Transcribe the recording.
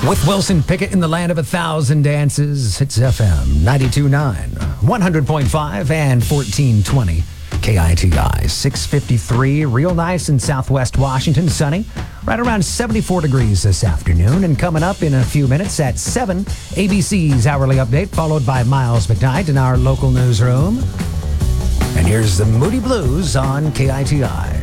With Wilson Pickett in the land of 1,000 dances, it's FM 92.9, 100.5, and 1420 KITI. 653, real nice in Southwest Washington, sunny. Right around 74 degrees this afternoon. And coming up in a few minutes at 7, ABC's hourly update, followed by Miles McKnight in our local newsroom. And here's the Moody Blues on KITI.